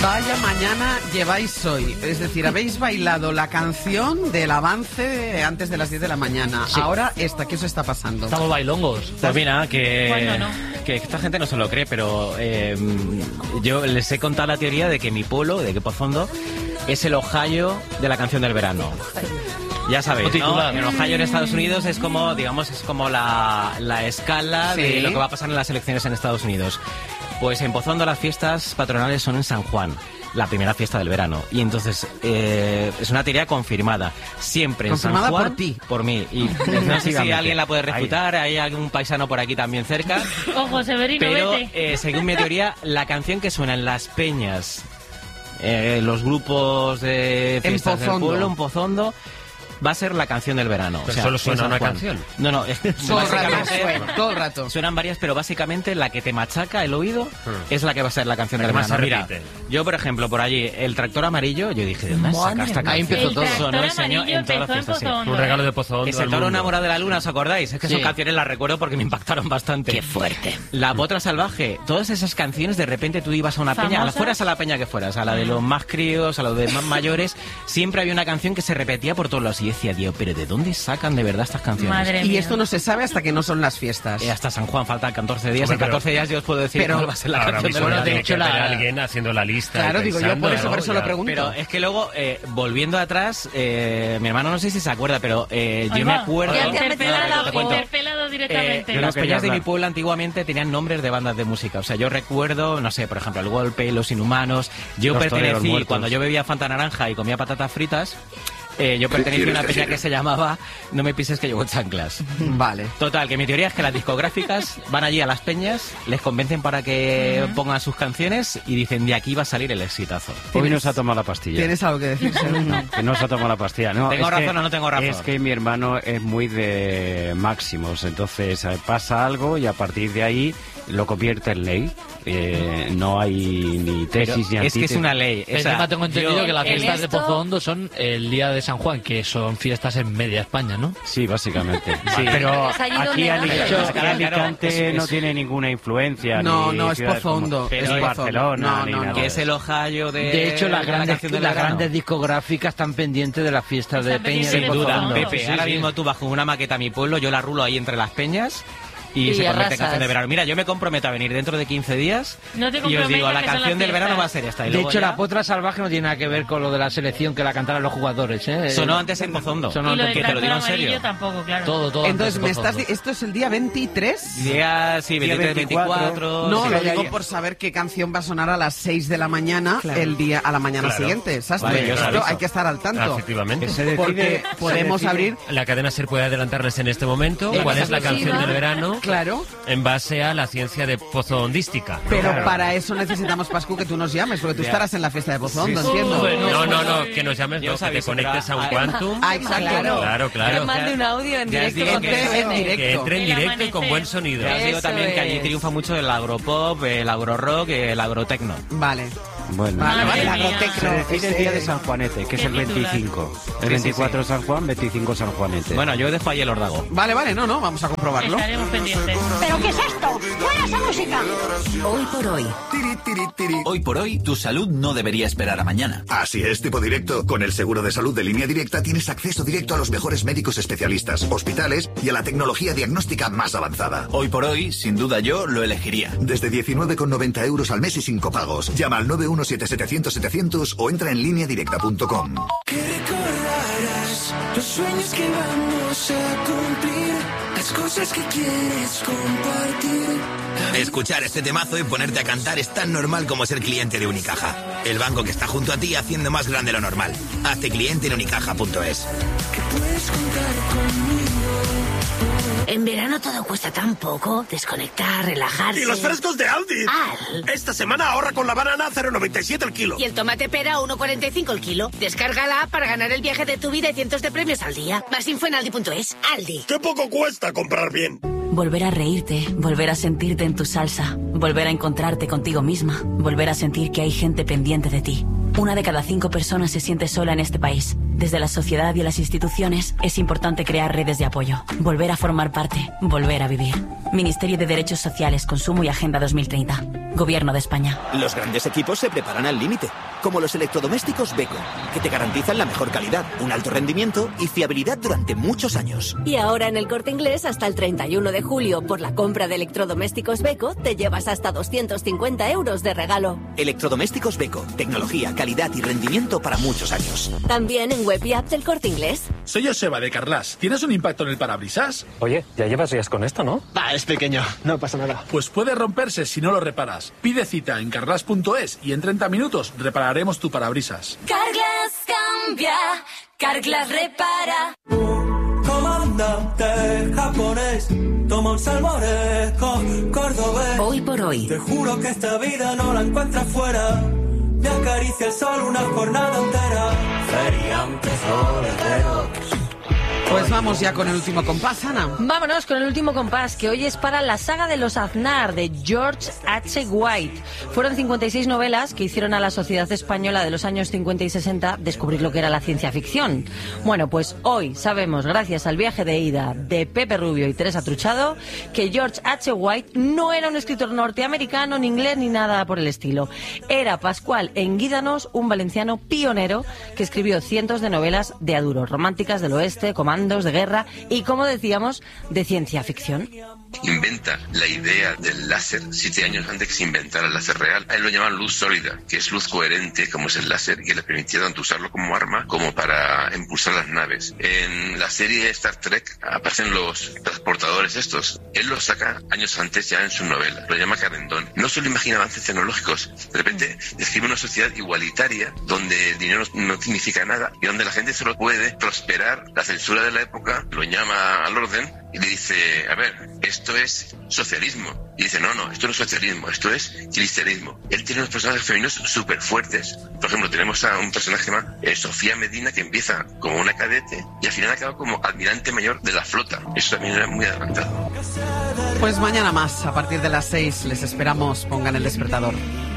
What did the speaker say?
Vaya mañana lleváis hoy. Es decir, habéis bailado la canción del avance antes de las 10 de la mañana. Sí. Ahora esta, ¿qué os está pasando? Estamos bailongos. Pues mira, que esta gente no se lo cree, pero yo les he contado la teoría de que mi pueblo, de que Pozondo, es el Ohio de la canción del verano. Ya sabéis, ¿no? En Ohio, en Estados Unidos, es como, digamos, es como la escala de lo que va a pasar en las elecciones en Estados Unidos. Pues en Pozondo las fiestas patronales son en San Juan, la primera fiesta del verano. Y entonces es una teoría confirmada. Siempre en San Juan. Confirmada por ti. Por mí. Y no sé si alguien la puede refutar, hay algún paisano por aquí también cerca. Ojo, Severino, pero vete. Según mi teoría, la canción que suena en las peñas, los grupos de fiestas del pueblo, en Pozondo, va a ser la canción del verano. Pero o sea, solo suena una canción. No, todo el rato. Suenan varias, pero básicamente la que te machaca el oído es la que va a ser la canción del verano. Mira, yo, por ejemplo, por allí, el tractor amarillo, yo dije, ¿de dónde saca esta canción? Ahí empezó todo. Sonó el señor en todas las fiestas. Un regalo de Pozondo. Ese toro enamorado de la luna, ¿os acordáis? Es que esas canciones las recuerdo porque me impactaron bastante. ¡Qué fuerte! La Potra Salvaje, todas esas canciones, de repente tú ibas a una peña, fueras a la peña que fueras, a la de los más críos, a los de más mayores, siempre había una canción que se repetía por todos lados. Y decía, Dios, pero ¿de dónde sacan de verdad estas canciones? Madre y mía. Esto no se sabe hasta que no son las fiestas. Hasta San Juan faltan 14 días. Hombre, en 14 días yo os puedo decir cuál va a ser la canción del verano. De hecho, alguien haciendo la lista. Claro, digo yo, por eso lo pregunto. Pero es que luego, volviendo atrás, mi hermano no sé si se acuerda, pero yo me acuerdo... Interpelado directamente. Las peñas de mi pueblo antiguamente tenían nombres de bandas de música. O sea, yo recuerdo, no sé, por ejemplo, El Golpe, Los Inhumanos. Yo pertenecí, cuando yo bebía Fanta Naranja y comía patatas fritas, yo pertenecía a una peña que se llamaba No me pises que llevo chanclas. Vale. Total, que mi teoría es que las discográficas van allí a las peñas, les convencen para que pongan sus canciones y dicen, de aquí va a salir el exitazo. Hoy no se ha tomado la pastilla. ¿Tienes algo que decir? No, que no se ha tomado la pastilla. No, ¿Tengo razón o no tengo razón? Es que mi hermano es muy de máximos, entonces pasa algo y a partir de ahí lo convierte en ley. No hay ni tesis ni antítesis. Es que es una ley. Encima tengo entendido que las fiestas de Pozondo son el día de San Juan, que son fiestas en media España, ¿no? Sí, básicamente. Sí. Pero aquí Alicante no tiene ninguna influencia. No, es Pozondo. Es Barcelona. No. Que es el Ohio De hecho, las grandes discográficas están pendientes de las fiestas de Peña de Sin duda, Pozondo. Pepe. Ahora mismo tú vas con una maqueta a mi pueblo, yo la rulo ahí entre las peñas y se convierte en canción de verano. Mira, yo me comprometo a venir dentro de 15 días y os digo, la canción del verano va a ser esta. De hecho, la Potra Salvaje no tiene nada que ver con lo de la selección que la cantaron los jugadores, ¿eh? Sonó antes en Pozondo. Y lo del que te lo digo en serio. tampoco, claro. Todo. Entonces, ¿esto es el día 23? Día, sí, 23, 24. No, sí, lo digo por saber qué canción va a sonar a las 6 de la mañana a la mañana siguiente. Vale, esto hay que estar al tanto. Efectivamente. Porque podemos abrir... La cadena SER puede adelantarles en este momento cuál es la canción del verano. Claro. En base a la ciencia de pozondística. Pero para eso necesitamos, Pascu, que tú nos llames, porque tú estarás en la fiesta de Pozondo, entiendo. No, que nos llames, que te conectes a un Quantum. Exacto. Claro. Que mande un audio en directo. Que entre en directo y con buen sonido. Ya os digo también que allí triunfa mucho el agropop, el agrorock, el agrotecno. Vale. Bueno, el agrotecno. Se decide el día de San Juanete, que es el 25. El 24 San Juan, 25 San Juanete. Bueno, yo dejo ahí el ordago. Vale, no, vamos a comprobarlo. Estaremos pendientes. ¿Pero qué es esto? ¡Fuera esa música! Hoy por hoy. Hoy por hoy, tu salud no debería esperar a mañana. Así es, tipo directo. Con el seguro de salud de Línea Directa tienes acceso directo a los mejores médicos especialistas, hospitales y a la tecnología diagnóstica más avanzada. Hoy por hoy, sin duda yo lo elegiría. Desde 19,90 euros al mes y sin copagos. Llama al 917-700-700 o entra en lineadirecta.com. Que recordarás los sueños que vamos a cumplir, las cosas que quieres compartir. Escuchar este temazo y ponerte a cantar es tan normal como ser cliente de Unicaja. El banco que está junto a ti haciendo más grande lo normal. Hazte cliente en unicaja.es. Que puedes contar conmigo. En verano todo cuesta tan poco. Desconectar, relajarse. ¡Y los frescos de Aldi! Esta semana ahorra con la banana 0,97 el kilo. Y el tomate pera 1,45 el kilo. Descarga la app para ganar el viaje de tu vida y cientos de premios al día. Más info en aldi.es. Aldi. ¡Qué poco cuesta comprar bien! Volver a reírte, volver a sentirte en tu salsa, volver a encontrarte contigo misma, volver a sentir que hay gente pendiente de ti. 1 de cada 5 personas se siente sola en este país. Desde la sociedad y las instituciones es importante crear redes de apoyo, volver a formar parte, volver a vivir. Ministerio de Derechos Sociales, Consumo y Agenda 2030. Gobierno de España. Los grandes equipos se preparan al límite, como los electrodomésticos Beko, que te garantizan la mejor calidad, un alto rendimiento y fiabilidad durante muchos años. Y ahora en el Corte Inglés, hasta el 31 de julio, por la compra de electrodomésticos Beko, te llevas hasta 250 euros de regalo. Electrodomésticos Beko, tecnología, calidad y rendimiento para muchos años. También en web y app del Corte Inglés. Soy Joseba de Carglass. ¿Tienes un impacto en el parabrisas? Oye, ya llevas días con esto, ¿no? Es pequeño, no pasa nada. Pues puede romperse si no lo reparas. Pide cita en carglass.es y en 30 minutos repararemos tu parabrisas. Carglass cambia, Carglass repara. Comandante japonés, toma un salmorejo cordobés. Hoy por hoy. Te juro que esta vida no la encuentras fuera. Me acaricia el sol una jornada entera. Feriantes boleteros. Pues vamos ya con el último compás, Ana. Vámonos con el último compás, que hoy es para la saga de los Aznar, de George H. White. Fueron 56 novelas que hicieron a la sociedad española de los años 50 y 60 descubrir lo que era la ciencia ficción. Bueno, pues hoy sabemos, gracias al viaje de ida de Pepe Rubio y Teresa Truchado, que George H. White no era un escritor norteamericano, ni inglés, ni nada por el estilo. Era Pascual Enguídanos, un valenciano pionero que escribió cientos de novelas de a duro, románticas del oeste, comandos de guerra y, como decíamos, de ciencia ficción. Inventa la idea del láser 7 años antes que se inventara el láser real. A él lo llaman luz sólida, que es luz coherente, como es el láser, y que le permitía tanto usarlo como arma como para impulsar las naves. En la serie Star Trek aparecen los transportadores estos. Él los saca años antes ya en su novela. Lo llama Carendón. No solo imagina avances tecnológicos. De repente describe una sociedad igualitaria donde el dinero no significa nada y donde la gente solo puede prosperar. La censura de la época lo llama al orden y le dice, a ver, esto es socialismo. Y dice, no, esto no es socialismo, esto es cristianismo. Él tiene unos personajes femeninos súper fuertes. Por ejemplo, tenemos a un personaje que se llama Sofía Medina, que empieza como una cadete y al final acaba como almirante mayor de la flota. Eso también era muy adelantado. Pues mañana más, a partir de las 6, les esperamos. Pongan el despertador.